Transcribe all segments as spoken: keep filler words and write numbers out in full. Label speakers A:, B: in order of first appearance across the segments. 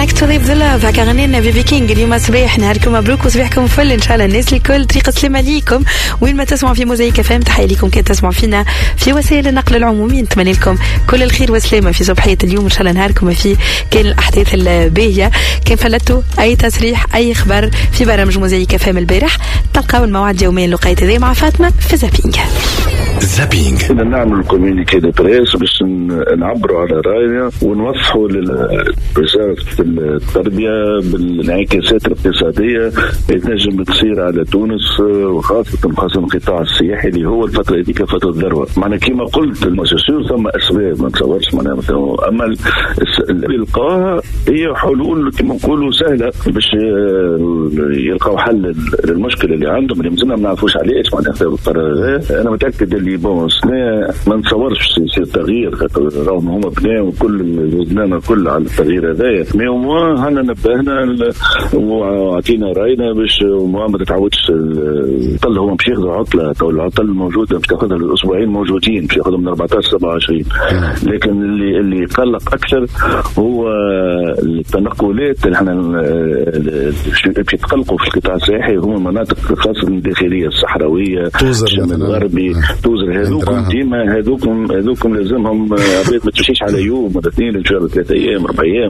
A: Like to live the love. هكا غنينا بيبي كينج. اليوم صباح نهاركم مبروك وصباحكم فل ان شاء الله. الناس الكل طريقة سلامة ليكم وين ما تسمعوا في موزايك فهم. تحية لكم كي تسمعوا فينا في وسائل النقل العمومي. نتمنى لكم كل الخير والسلامة في صباحية اليوم ان شاء الله. نهاركم في كان الاحداث الباهية، كان فلتوا اي تصريح اي خبر في برامج موزايك فهم البارح. تلقاو الموعد يوميا لقيت ذي مع فاطمة في زابينج.
B: زابينج نعمل كوميونيكي دو بريس باش نعبروا على راينا ونوضحوا لوزارة التربية بالانعكاسات الاقتصادية اللي تنجم تصير على تونس، وخاصة خاصة القطاع السياحي اللي هو الفترة هذيك فترة الذروة. معنا كما قلت المؤسسين ثم أسباب ما نتصورش معناها، أما اللي يلقاها هي حلول كما نقولوا سهلة باش يلقاو حل للمشكلة اللي عندهم اللي مازلنا ما نعرفوش علاش معناها في القرار. أنا متأكد اللي بون سنة ما نتصورش يصير تغيير، راهم هما بناو كل وزننا كل على التغيير هذايا. مي هما هنا نبهنا وعطينا راينا باش ما تتعودش. الطل هو باش ياخذوا عطله، تو العطل موجوده باش تاخذها الاسبوعين موجودين باش ياخذهم من أربعة عشر سبعة وعشرين. لكن اللي اللي يقلق اكثر هو التنقلات اللي احنا باش يتقلقوا في القطاع السياحي هم مناطق خاصه الداخليه الصحراويه الشمال الغربي توزر. هذوكم ديما هذوكم هذوكم لازمهم عباد ما تمشيش على يوم ولا اثنين ان شاء الله ثلاثة ايام اربع ايام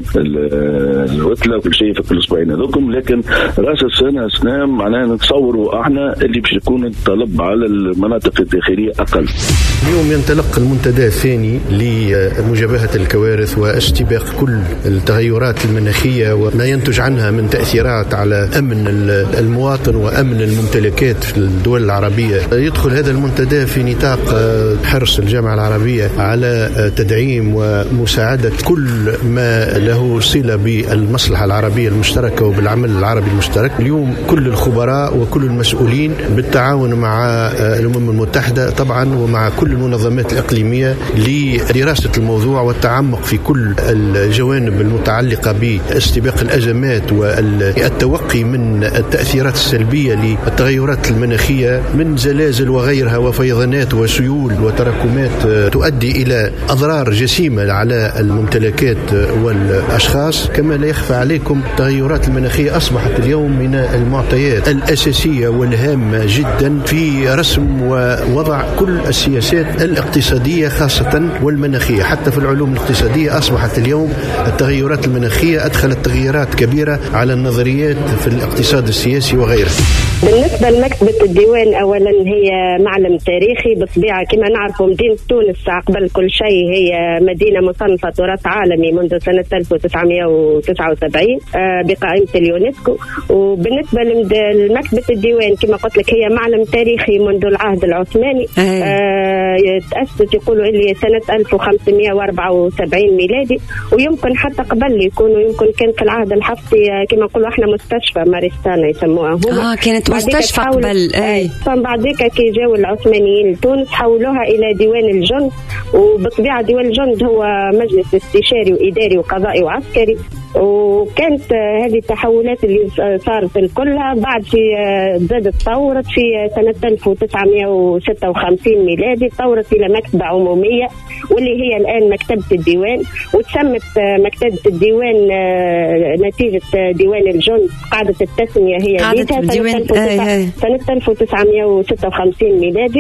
B: الوتله وكل شيء في الاسبوعين هذوكم. لكن راس السنه سنه معناها نتصوروا احنا اللي باش يكون الطلب على المناطق الداخليه اقل.
C: اليوم ينطلق المنتدى الثاني لمجابهه الكوارث واستباق كل التغيرات المناخيه وما ينتج عنها من تاثيرات على امن المواطن وامن الممتلكات في الدول العربيه. يدخل هذا المنتدى في نطاق حرص الجامعه العربيه على تدعيم ومساعده كل ما له صله بالمصلحه العربيه المشتركه وبالعمل العربي المشترك. اليوم كل الخبراء وكل المسؤولين بالتعاون مع الامم المتحده طبعا ومع كل المنظمات الاقليميه لدراسه الموضوع والتعمق في كل الجوانب المتعلقه باستباق الازمات والتوقي من التاثيرات السلبيه للتغيرات المناخيه من زلازل وغيرها وفيضانات وسيول وتراكمات تؤدي إلى أضرار جسيمة على الممتلكات والأشخاص. كما لا يخفى عليكم التغيرات المناخية أصبحت اليوم من المعطيات الأساسية والهامة جدا في رسم ووضع كل السياسات الاقتصادية خاصة والمناخية. حتى في العلوم الاقتصادية أصبحت اليوم التغيرات المناخية أدخلت تغييرات كبيرة على النظريات في الاقتصاد السياسي وغيره.
D: بالنسبة لمكتبة الديوان أولا هي معلم تاريخي بطبيعة كما نعرفوا. مدينة تونس قبل كل شيء هي مدينة مصنفة تراث عالمي منذ سنة ألف وتسعمائة وتسعة وسبعين بقائمة اليونسكو. وبالنسبة لمكتبة الديوان كما قلت لك هي معلم تاريخي منذ العهد العثماني. آه تأسس يقولوا اللي سنة ألف وخمسمائة وأربعة وسبعين ميلادي، ويمكن حتى قبل يكونوا يمكن كان في العهد الحفتي كما نقولوا احنا مستشفى مارستانا يسموها هما.
A: آه كانت مستشفى قبل.
D: اي بعد ذلك كي جاوا العثمانيين لتونس حولوها الى ديوان الجند. وبطبيعه ديوان الجند هو مجلس استشاري واداري وقضائي وعسكري. وكانت هذه التحولات اللي صارت كلها بعد في زادت تطورت في سنة ألف وتسعمائة وستة وخمسين ميلادي، تطورت إلى مكتبة عمومية واللي هي الآن مكتبة الديوان. وتسمت مكتبة الديوان نتيجة ديوان الجند. قاعدة التسمية هي
A: قاعدة
D: سنة ألف وتسعمائة وستة وخمسين ميلادي.